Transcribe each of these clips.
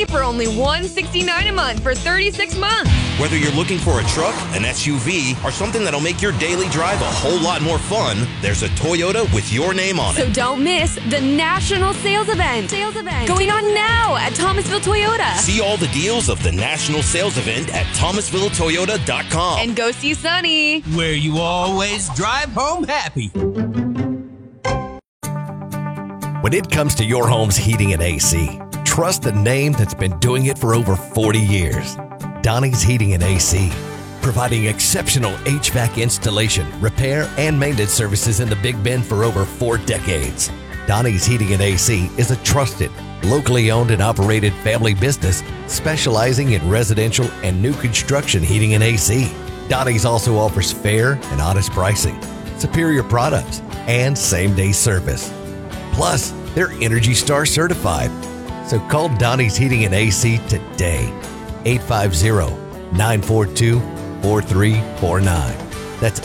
for only $169 a month for 36 months. Whether you're looking for a truck, an SUV, or something that'll make your daily drive a whole lot more fun, there's a Toyota with your name on it. So don't miss the National Sales Event. Going on now at Thomasville Toyota. See all the deals of the National Sales Event at ThomasvilleToyota.com. And go see Sunny, where you always drive home happy. When it comes to your home's heating and AC, trust the name that's been doing it for over 40 years. Donnie's Heating and AC, providing exceptional HVAC installation, repair, and maintenance services in the Big Bend for over 4 decades. Donnie's Heating and AC is a trusted, locally owned and operated family business specializing in residential and new construction heating and AC. Donnie's also offers fair and honest pricing, superior products, and same-day service. Plus, they're Energy Star certified. So call Donnie's Heating and AC today. 850-942-4349. That's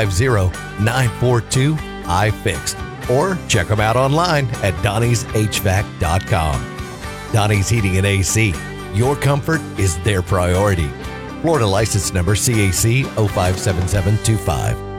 850-942-iFixed. Or check them out online at Donnie'sHVAC.com. Donnie's Heating and AC. Your comfort is their priority. Florida license number CAC 057725.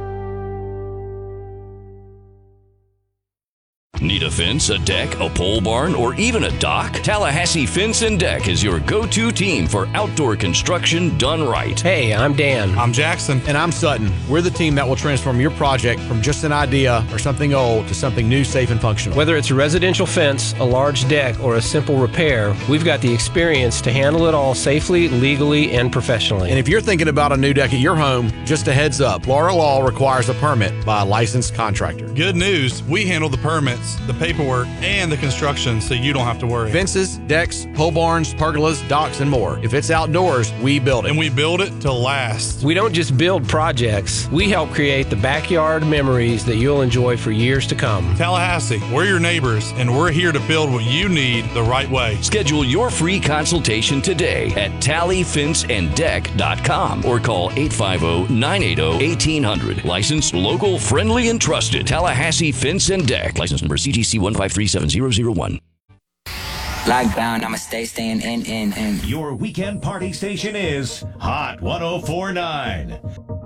Need a fence, a deck, a pole barn, or even a dock? Tallahassee Fence and Deck is your go-to team for outdoor construction done right. Hey, I'm Dan. I'm Jackson. And I'm Sutton. We're the team that will transform your project from just an idea or something old to something new, safe, and functional. Whether it's a residential fence, a large deck, or a simple repair, we've got the experience to handle it all safely, legally, and professionally. And if you're thinking about a new deck at your home, just a heads up, Florida law requires a permit by a licensed contractor. Good news, we handle the permits, the paperwork, and the construction, so you don't have to worry. Fences, decks, pole barns, pergolas, docks, and more. If it's outdoors, we build it. And we build it to last. We don't just build projects. We help create the backyard memories that you'll enjoy for years to come. Tallahassee, we're your neighbors, and we're here to build what you need the right way. Schedule your free consultation today at TallyFenceandDeck.com or call 850-980-1800. Licensed, local, friendly, and trusted. Tallahassee Fence and Deck. License number CGC 1537001. Lockdown, I'ma staying in. Your weekend party station is Hot 104.9.